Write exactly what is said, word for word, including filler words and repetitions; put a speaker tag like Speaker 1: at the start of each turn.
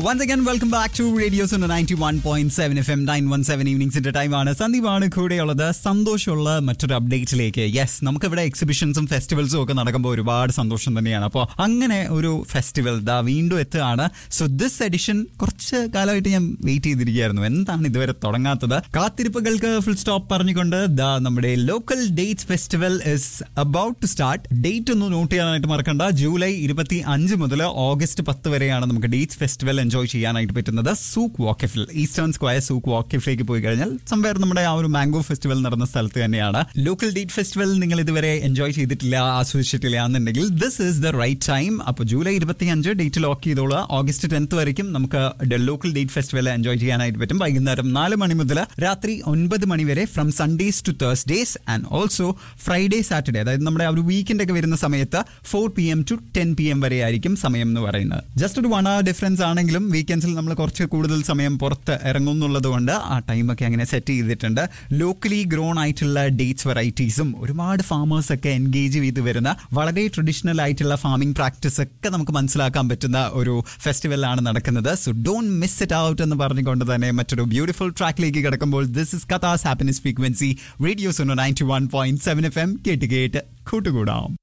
Speaker 1: Once again, welcome back to Radio Suno ninety-one point seven F M nine one seven evenings in the time ആണ് സന്ദീപാണ് കൂടെയുള്ളത്. സന്തോഷമുള്ള മറ്റൊരു അപ്ഡേറ്റിലേക്ക്. Yes, നമുക്കിവിടെ എക്സിബിഷൻസും ഫെസ്റ്റിവൽസും ഒക്കെ നടക്കുമ്പോൾ ഒരുപാട് സന്തോഷം തന്നെയാണ്. അപ്പോൾ അങ്ങനെ ഒരു ഫെസ്റ്റിവൽ ദാ വീണ്ടും എത്തുകയാണ്. സോ ദിസ് എഡിഷൻ കുറച്ച് കാലമായിട്ട് ഞാൻ വെയിറ്റ് ചെയ്തിരിക്കുകയായിരുന്നു. എന്താണ് ഇതുവരെ തുടങ്ങാത്തത്? കാത്തിരിപ്പുകൾക്ക് ഫുൾ സ്റ്റോപ്പ് പറഞ്ഞുകൊണ്ട് ദാ നമ്മുടെ local dates festival is about to start. Date ഒന്ന് നോട്ട് ചെയ്യാനായിട്ട് മറക്കണ്ട. ജൂലൈ ഇരുപത്തി അഞ്ച് മുതൽ ഓഗസ്റ്റ് പത്ത് വരെയാണ് നമുക്ക് ഡേറ്റ്സ് ഫെസ്റ്റിവൽ എൻജോയ് ചെയ്യാനായിട്ട് പറ്റുന്നത്. സൂക്ക് വാക്കിഫിൽ, ഈസ്റ്റേൺ സ്ക്വയർ സൂക്ക് വാക്കിഫിലേക്ക് പോയി കഴിഞ്ഞാൽ സംവേർ നമ്മുടെ ആ ഒരു മാംഗോ ഫെസ്റ്റിവൽ നടന്ന സ്ഥലത്ത് തന്നെയാണ്. ലോക്കൽ ഡേറ്റ് ഫെസ്റ്റിവൽ നിങ്ങൾ ഇതുവരെ എൻജോയ് ചെയ്തിട്ടില്ല, ആസ്വദിച്ചിട്ടില്ല എന്നുണ്ടെങ്കിൽ this is the right time. അപ്പോൾ ജൂലൈ ഇരുപത്തി അഞ്ച് ഡേറ്റ് ലോക്ക് ചെയ്തോളൂ. ഓഗസ്റ്റ് ടെൻത്ത് വരയ്ക്കും നമുക്ക് ലോക്കൽ ഡേറ്റ് ഫെസ്റ്റിവൽ എൻജോയ് ചെയ്യാനായിട്ട് പറ്റും. വൈകുന്നേരം നാല് മണി മുതൽ രാത്രി ഒൻപത് മണി വരെ from Sundays to Thursdays and also Friday Saturday, അതായത് നമ്മുടെ ആ ഒരു വീക്കെൻഡ് ഒക്കെ വരുന്ന സമയത്ത് four P M to ten P M വരെ ആയിരിക്കും സമയം എന്ന് പറയുന്നത്. ജസ്റ്റ് ഒരു വൺ അവർ ഡിഫറൻസ് ആണെങ്കിലും വീക്കെൻഡ്സിൽ നമ്മൾ കുറച്ച് കൂടുതൽ സമയം പുറത്ത് ഇറങ്ങും എന്നുള്ളത് കൊണ്ട് ആ ടൈമൊക്കെ അങ്ങനെ സെറ്റ് ചെയ്തിട്ടുണ്ട്. ലോക്കലി ഗ്രോൺ ആയിട്ടുള്ള ഡേറ്റ്സ് വെറൈറ്റീസും ഒരുപാട് ഫാമേഴ്സ് ഒക്കെ എൻഗേജ് ചെയ്ത് വരുന്ന വളരെ ട്രഡീഷണൽ ആയിട്ടുള്ള ഫാമിംഗ് പ്രാക്ടീസ് ഒക്കെ നമുക്ക് മനസ്സിലാക്കാൻ പറ്റുന്ന ഒരു ഫെസ്റ്റിവലാണ് നടക്കുന്നത്. So don't miss it out എന്ന് പറഞ്ഞുകൊണ്ട് തന്നെ മറ്റൊരു ബ്യൂട്ടിഫുൾ ട്രാക്കിലേക്ക് കിടക്കുമ്പോൾ this is കഥാസ് happiness frequency radio Suno ninety one point seven F M കേട്ട് കേട്ട് കൂട്ടുകൂടാം.